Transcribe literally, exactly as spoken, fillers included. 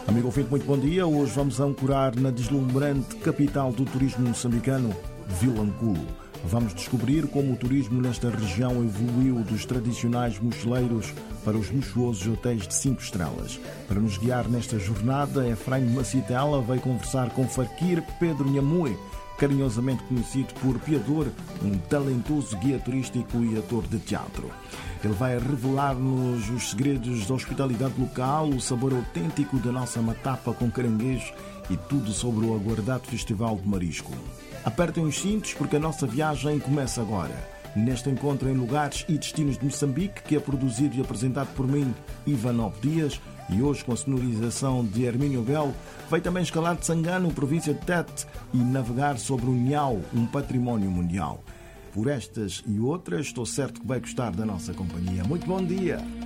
Amigo ouvinte, muito bom dia. Hoje vamos ancorar na deslumbrante capital do turismo moçambicano, Vilanculo. Vamos descobrir como o turismo nesta região evoluiu dos tradicionais mochileiros para os luxuosos hotéis de cinco estrelas. Para nos guiar nesta jornada, Efraim Macitela veio conversar com Fakir Pedro Nhamue, carinhosamente conhecido por Piador, um talentoso guia turístico e ator de teatro. Ele vai revelar-nos os segredos da hospitalidade local, o sabor autêntico da nossa matapa com caranguejo e tudo sobre o aguardado Festival de Marisco. Apertem os cintos porque a nossa viagem começa agora. Neste encontro em lugares e destinos de Moçambique, que é produzido e apresentado por mim, Ivanov Dias, e hoje com a sonorização de Hermínio Belo, vai também escalar de Sangano, província de Tete, e navegar sobre o Nhau, um património mundial. Por estas e outras, estou certo que vai gostar da nossa companhia. Muito bom dia!